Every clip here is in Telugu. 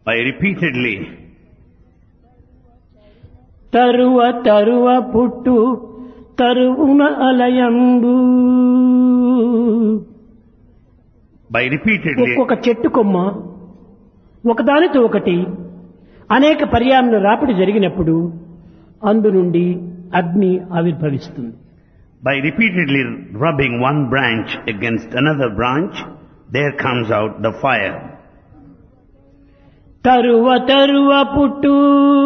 by repeatedly. తరువ తరువ పుట్టు తరువున అలయంబు. By repeatedly. ఒక్కొక్క చెట్టు కొమ్మ ఒకదానితో ఒకటి అనేక పర్యాయములు రాపిడి జరిగినప్పుడు అందు నుండి అగ్ని ఆవిర్భవిస్తుంది. By repeatedly rubbing one branch against another branch, there comes out the fire. తరువ తరువ పుట్టు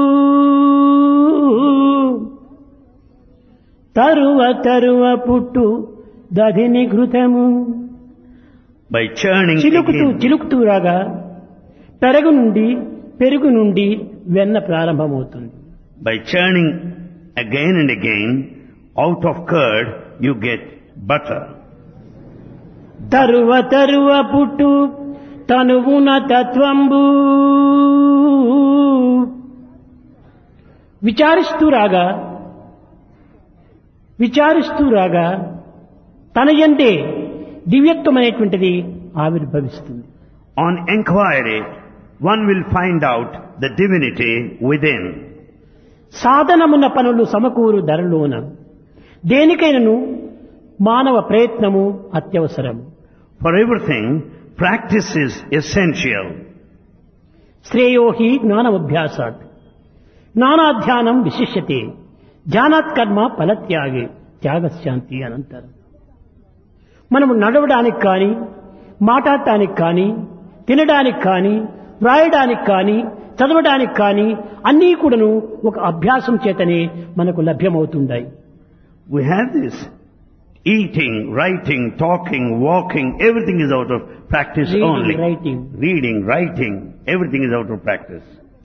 తరువ తరువ పుట్టు దధిని ఘృతము. By churning చిలుకుతూ again, చిలుకుతూ రాగా పెరుగు నుండి వెన్న ప్రారంభమవుతుంది. by churning again and again, out of curd you get butter. తరువ తరువ పుట్టు తనువున తత్వంబు. విచారిస్తూ రాగా తన యందే దివ్యత్వం అనేటువంటిది ఆవిర్భవిస్తుంది. On inquiry, one will find out the divinity within. సాధనమున్న పనులు సమకూరు ధరలోన దేనికైనను మానవ ప్రయత్నము అత్యవసరం. For everything, practice is essential. శ్రేయోహి జ్ఞానమభ్యాసాత్ జ్ఞానాధ్యానం విశిష్యతే ధ్యానాత్ కర్మ ఫలత్యాగే త్యాగశాంతి అనంతరం. మనము నడవడానికి కానీ మాట్లాడటానికి కానీ తినడానికి కానీ వ్రాయడానికి కానీ చదవడానికి కానీ అన్నీ కూడాను ఒక అభ్యాసం చేతనే మనకు లభ్యమవుతుంటాయి. We have this eating, writing, talking, walking, everything is out of practice only. Reading, writing, everything is out of practice.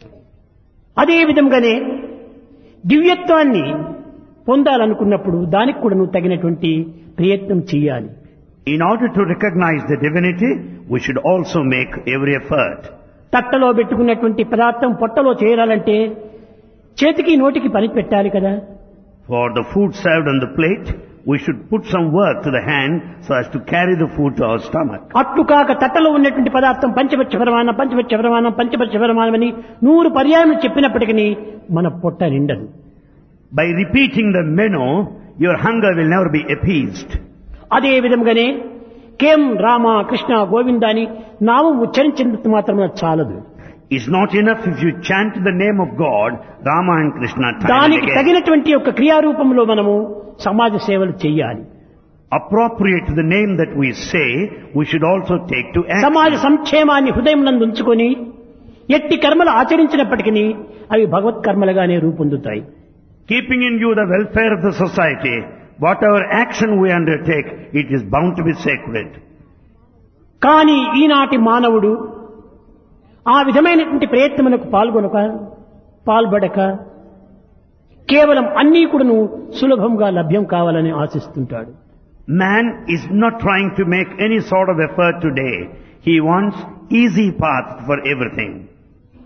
అదే విధంగానే దివ్యత్వాన్ని పొందాలనుకున్నప్పుడు దానికి కూడా నువ్వు తగినటువంటి ప్రయత్నం చేయాలి. In order to recognize the divinity, we should also make every effort. తట్టలో పెట్టుకున్నటువంటి పదార్థం పొట్టలో చేరాలంటే చేతికి నోటికి పని పెట్టాలి కదా. For the food served on the plate, we should put some work to the hand so as to carry the food to our stomach. అట్లు కాక తట్టలో ఉన్నటువంటి పదార్థం పంచపక్ష ప్రమాణం అని 100 పర్యాయం చెప్పినప్పటికీ మన పొట్ట నిండదు. By repeating the menu, your hunger will never be appeased. అదే విధంగానే కేం రామ కృష్ణ గోవింద అని నామం ఉచ్చరించినంత మాత్రమే చాలదు. It's not enough if you chant the name of God, Rama and Krishna time and దానికి again. తగినటువంటి ఒక క్రియారూపంలో మనము సమాజ సేవలు చేయాలి. Appropriate to the name that we say, we should also take to action. సమాజ సంక్షేమాన్ని హృదయం నందు ఉంచుకొని ఎట్టి కర్మలు ఆచరించినప్పటికీ అవి భగవత్ కర్మలుగానే రూపొందుతాయి. Keeping in view the welfare of the society, whatever action we undertake, it is bound to be sacred. కానీ ఈనాటి మానవుడు ఆ విధమైనటువంటి ప్రయత్నములకు పాల్పడక కేవలం అన్నీ కూడాను సులభంగా లభ్యం కావాలని ఆశిస్తుంటాడు. Man is not trying to make any sort of effort today. He wants easy path for everything.